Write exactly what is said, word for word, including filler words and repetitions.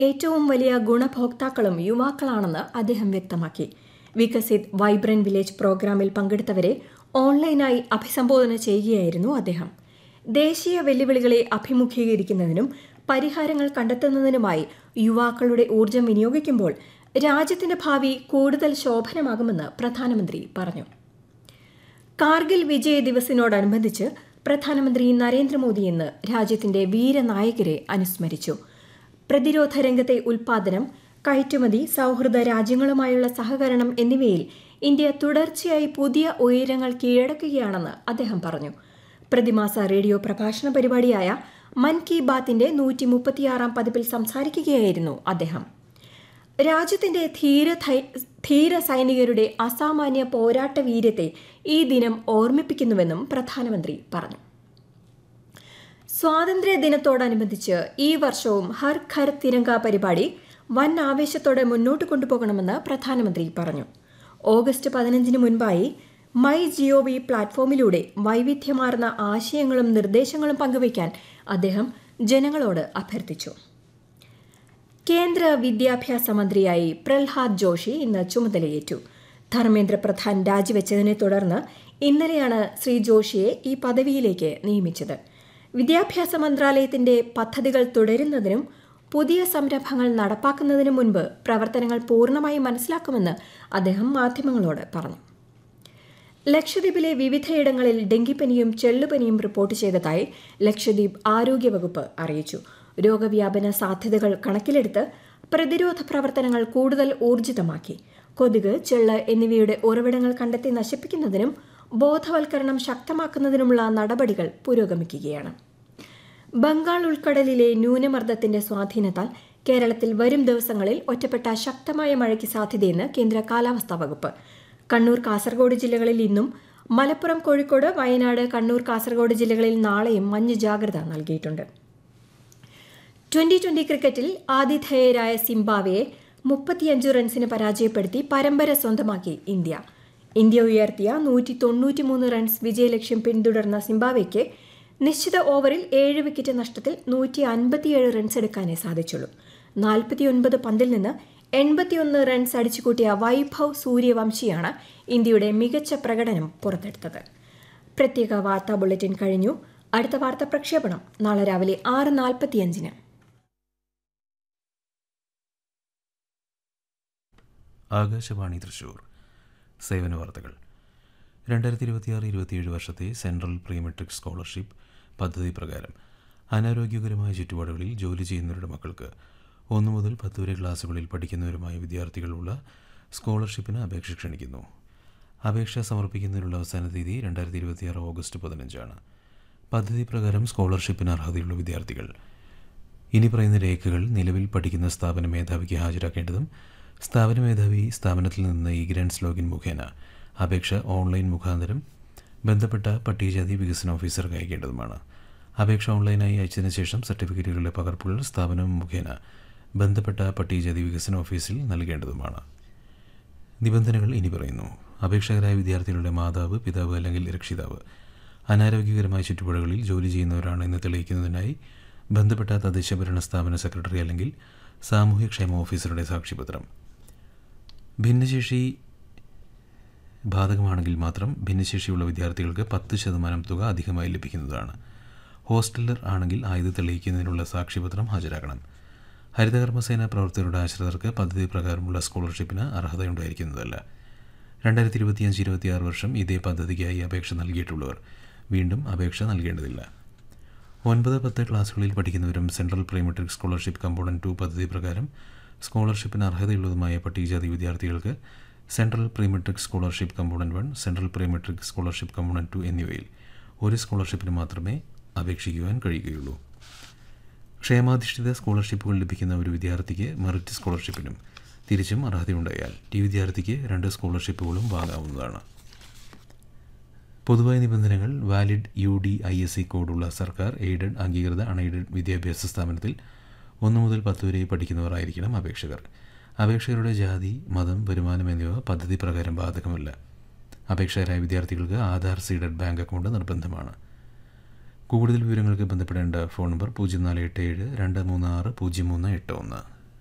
ഏറ്റവും വലിയ ഗുണഭോക്താക്കളും യുവാക്കളാണെന്ന് അദ്ദേഹം വ്യക്തമാക്കി. വികസിത് വൈബ്രന്റ് വില്ലേജ് പ്രോഗ്രാമിൽ പങ്കെടുത്തവരെ ഓൺലൈനായി അഭിസംബോധന ചെയ്യുകയായിരുന്നു അദ്ദേഹം. ദേശീയ വെല്ലുവിളികളെ അഭിമുഖീകരിക്കുന്നതിനും പരിഹാരങ്ങൾ കണ്ടെത്തുന്നതിനുമായി യുവാക്കളുടെ ഊർജ്ജം വിനിയോഗിക്കുമ്പോൾ രാജ്യത്തിന്റെ ഭാവി കൂടുതൽ ശോഭനമാകുമെന്ന് പ്രധാനമന്ത്രി പറഞ്ഞു. കാർഗിൽ വിജയ ദിവസിനോടനുബന്ധിച്ച് പ്രധാനമന്ത്രി നരേന്ദ്രമോദി ഇന്ന് രാജ്യത്തിന്റെ വീരനായകരെ അനുസ്മരിച്ചു. പ്രതിരോധ രംഗത്തെ ഉൽപാദനം, കയറ്റുമതി, സൌഹൃദ രാജ്യങ്ങളുമായുള്ള സഹകരണം എന്നിവയിൽ ഇന്ത്യ തുടർച്ചയായി പുതിയ ഉയരങ്ങൾ കീഴടക്കുകയാണെന്ന് അദ്ദേഹം പറഞ്ഞു. പ്രതിമാസ റേഡിയോ പ്രഭാഷണ പരിപാടിയായ മൻ കി ബാത്തിന്റെ നൂറ്റി മുപ്പത്തിയാറാം പതിപ്പിൽ സംസാരിക്കുകയായിരുന്നു അദ്ദേഹം. രാജ്യത്തിന്റെ ധീര ധീര സൈനികരുടെ അസാമാന്യ പോരാട്ട വീര്യത്തെ ഈ ദിനം ഓർമ്മിപ്പിക്കുന്നുവെന്നും പ്രധാനമന്ത്രി പറഞ്ഞു. സ്വാതന്ത്ര്യ ദിനത്തോടനുബന്ധിച്ച് ഈ വർഷവും ഹർ ഘർ തിരങ്ക പരിപാടി വൻ ആവേശത്തോടെ മുന്നോട്ട് കൊണ്ടുപോകണമെന്ന് പ്രധാനമന്ത്രി പറഞ്ഞു. ഓഗസ്റ്റ് പതിനഞ്ചിന് മുൻപായി മൈ ജിഒവി പ്ലാറ്റ്ഫോമിലൂടെ വൈവിധ്യമാർന്ന ആശയങ്ങളും നിർദ്ദേശങ്ങളും പങ്കുവയ്ക്കാൻ അദ്ദേഹം ജനങ്ങളോട് അഭ്യർത്ഥിച്ചു. കേന്ദ്ര വിദ്യാഭ്യാസ മന്ത്രിയായി പ്രഹ്ലാദ് ജോഷി ഇന്ന് ചുമതലയേറ്റു. ധർമ്മേന്ദ്ര പ്രധാൻ രാജിവെച്ചതിനെ തുടർന്ന് ഇന്നലെയാണ് ശ്രീ ജോഷിയെ ഈ പദവിയിലേക്ക് നിയമിച്ചത്. വിദ്യാഭ്യാസ മന്ത്രാലയത്തിന്റെ പദ്ധതികൾ തുടരുന്നതിനും പുതിയ സംരംഭങ്ങൾ നടപ്പാക്കുന്നതിനു മുൻപ് പ്രവർത്തനങ്ങൾ പൂർണ്ണമായി മനസ്സിലാക്കുമെന്ന് അദ്ദേഹം മാധ്യമങ്ങളോട് പറഞ്ഞു. ലക്ഷദ്വീപിലെ വിവിധയിടങ്ങളിൽ ഡെങ്കിപ്പനിയും ചെള്ളുപനിയും റിപ്പോർട്ട് ചെയ്തതായി ലക്ഷദ്വീപ് ആരോഗ്യവകുപ്പ് അറിയിച്ചു. രോഗവ്യാപന സാധ്യതകൾ കണക്കിലെടുത്ത് പ്രതിരോധ പ്രവർത്തനങ്ങൾ കൂടുതൽ ഊർജിതമാക്കി. കൊതുക്, ചെള്ള് എന്നിവയുടെ ഉറവിടങ്ങൾ കണ്ടെത്തി നശിപ്പിക്കുന്നതിനും ബോധവൽക്കരണം ശക്തമാക്കുന്നതിനുമുള്ള നടപടികൾ പുരോഗമിക്കുകയാണ്. ബംഗാൾ ഉൾക്കടലിലെ ന്യൂനമർദ്ദത്തിന്റെ സ്വാധീനത്താൽ കേരളത്തിൽ വരും ദിവസങ്ങളിൽ ഒറ്റപ്പെട്ട ശക്തമായ മഴയ്ക്ക് സാധ്യതയെന്ന് കേന്ദ്ര കാലാവസ്ഥാ വകുപ്പ്. കണ്ണൂർ, കാസർഗോഡ് ജില്ലകളിൽ ഇന്നും, മലപ്പുറം, കോഴിക്കോട്, വയനാട്, കണ്ണൂർ, കാസർഗോഡ് ജില്ലകളിൽ നാളെയും മഞ്ഞ ജാഗ്രത നൽകിയിട്ടുണ്ട്. ട്വന്റി ട്വന്റി ക്രിക്കറ്റിൽ ആതിഥേയരായ സിംബാബ്വെയെ മുപ്പത്തിയഞ്ച് റൺസിന് പരാജയപ്പെടുത്തി പരമ്പര സ്വന്തമാക്കി ഇന്ത്യ. ഇന്ത്യ ഉയർത്തിയ നൂറ്റി തൊണ്ണൂറ്റിമൂന്ന് റൺസ് വിജയലക്ഷ്യം പിന്തുടർന്ന സിംബാബ്വെയ്ക്ക് നിശ്ചിത ഓവറിൽ ഏഴ് വിക്കറ്റ് നഷ്ടത്തിൽ നൂറ്റി അൻപത്തിയേഴ് റൺസ് എടുക്കാനേ സാധിച്ചുള്ളൂ. നാൽപ്പത്തിയൊൻപത് പന്തിൽ നിന്ന് എൺപത്തിയൊന്ന് റൺസ് അടിച്ചുകൂട്ടിയ വൈഭവ് സൂര്യവംശിയാണ് ഇന്ത്യയുടെ മികച്ച പ്രകടനം പുറത്തെടുത്തത്. പ്രത്യേക വാർത്താ ബുള്ളറ്റിൻ കഴിഞ്ഞു. അടുത്ത വാർത്താ പ്രക്ഷേപണം നാളെ രാവിലെ ആറ് നാൽപ്പത്തിയഞ്ചിന്. ആകാശവാണി തൃശൂർ. സേവന വാർത്തകൾ. രണ്ടായിരത്തി ഇരുപത്തിയാറ് ഇരുപത്തിയേഴ് വർഷത്തെ സെൻട്രൽ പ്രീ മെട്രിക് സ്കോളർഷിപ്പ് പദ്ധതി പ്രകാരം അനാരോഗ്യകരമായ ചുറ്റുപാടുകളിൽ ജോലി ചെയ്യുന്നവരുടെ മക്കൾക്ക് ഒന്നു മുതൽ പത്ത് വരെ ക്ലാസുകളിൽ പഠിക്കുന്നവരുമായ വിദ്യാർത്ഥികളുള്ള സ്കോളർഷിപ്പിന് അപേക്ഷ ക്ഷണിക്കുന്നു. അപേക്ഷ സമർപ്പിക്കുന്നതിനുള്ള അവസാന തീയതി രണ്ടായിരത്തി ഇരുപത്തിയാറ് ഓഗസ്റ്റ് പതിനഞ്ചാണ്. പദ്ധതി പ്രകാരം സ്കോളർഷിപ്പിന് അർഹതയുള്ള വിദ്യാർത്ഥികൾ ഇനി പറയുന്ന രേഖകൾ നിലവിൽ പഠിക്കുന്ന സ്ഥാപന മേധാവിക്ക് ഹാജരാക്കേണ്ടതും സ്ഥാപന മേധാവി സ്ഥാപനത്തിൽ നിന്ന് ഇ ഗ്രാൻസ് ലോഗിൻ മുഖേന അപേക്ഷ ഓൺലൈൻ മുഖാന്തരം ബന്ധപ്പെട്ട പട്ടികജാതി വികസന ഓഫീസർക്ക് അയക്കേണ്ടതുമാണ്. അപേക്ഷ ഓൺലൈനായി അയച്ചതിന് ശേഷം സർട്ടിഫിക്കറ്റുകളുടെ പകർപ്പുകൾ സ്ഥാപനം മുഖേന ബന്ധപ്പെട്ട പട്ടികജാതി വികസന ഓഫീസിൽ നൽകേണ്ടതുമാണ്. നിബന്ധനകൾ ഇനി പറയുന്നു. അപേക്ഷകരായ വിദ്യാർത്ഥികളുടെ മാതാവ്, പിതാവ് അല്ലെങ്കിൽ രക്ഷിതാവ് അനാരോഗ്യകരമായ ചുറ്റുപാടുകളിൽ ജോലി ചെയ്യുന്നവരാണ് എന്ന് തെളിയിക്കുന്നതിനായി ബന്ധപ്പെട്ട തദ്ദേശഭരണ സ്ഥാപന സെക്രട്ടറി അല്ലെങ്കിൽ സാമൂഹ്യക്ഷേമ ഓഫീസറുടെ സാക്ഷ്യപത്രം. ഭിന്നശേഷി ബാധകമാണെങ്കിൽ മാത്രം ഭിന്നശേഷിയുള്ള വിദ്യാർത്ഥികൾക്ക് പത്ത് ശതമാനം തുക അധികമായി ലഭിക്കുന്നതാണ്. ഹോസ്റ്റലർ ആണെങ്കിൽ ആയത് തെളിയിക്കുന്നതിനുള്ള സാക്ഷ്യപത്രം ഹാജരാക്കണം. ഹരിതകർമ്മസേന പ്രവർത്തകരുടെ ആശ്രിതർക്ക് പദ്ധതി പ്രകാരമുള്ള സ്കോളർഷിപ്പിന് അർഹതയുണ്ടായിരിക്കുന്നതല്ല. രണ്ടായിരത്തി ഇരുപത്തിയഞ്ച് ഇരുപത്തിയാറ് വർഷം ഇതേ പദ്ധതിക്കായി അപേക്ഷ നൽകിയിട്ടുള്ളവർ വീണ്ടും അപേക്ഷ നൽകേണ്ടതില്ല. ഒൻപത് പത്ത് ക്ലാസുകളിൽ പഠിക്കുന്നവരും central pre metric scholarship component to പദ്ധതി പ്രകാരം സ്കോളർഷിപ്പിന് അർഹതയുള്ളതുമായ പട്ടികജാതി വിദ്യാർത്ഥികൾക്ക് central pre metric scholarship component one, central pre metric scholarship component to എന്നിവയിൽ ഒരു സ്കോളർഷിപ്പിന് മാത്രമേ അപേക്ഷിക്കുവാൻ കഴിയുകയുള്ളൂ. ക്ഷേമാധിഷ്ഠിത സ്കോളർഷിപ്പുകൾ ലഭിക്കുന്ന ഒരു വിദ്യാർത്ഥിക്ക് മെറിറ്റ് സ്കോളർഷിപ്പിനും തിരിച്ചും അർഹതയുണ്ടായാൽ ഈ വിദ്യാർത്ഥിക്ക് രണ്ട് സ്കോളർഷിപ്പുകളും വാങ്ങാവുന്നതാണ്. പൊതുവായ നിബന്ധനകൾ. Valid U D I S C കോഡുള്ള സർക്കാർ, എയ്ഡഡ്, അംഗീകൃത, അൺഎയ്ഡഡ് വിദ്യാഭ്യാസ സ്ഥാപനത്തിൽ ഒന്ന് മുതൽ പത്ത് വരെ പഠിക്കുന്നവരായിരിക്കണം അപേക്ഷകർ. അപേക്ഷകരുടെ ജാതി, മതം, വരുമാനം എന്നിവ പദ്ധതി പ്രകാരം ബാധകമല്ല. അപേക്ഷകരായ വിദ്യാർത്ഥികൾക്ക് ആധാർ സീഡഡ് ബാങ്ക് അക്കൗണ്ട് നിർബന്ധമാണ്. കൂടുതൽ വിവരങ്ങൾക്ക് ബന്ധപ്പെടേണ്ട ഫോൺ നമ്പർ പൂജ്യം നാല് എട്ട് ഏഴ് രണ്ട് മൂന്ന് ആറ് പൂജ്യം മൂന്ന് എട്ട് ഒന്ന്.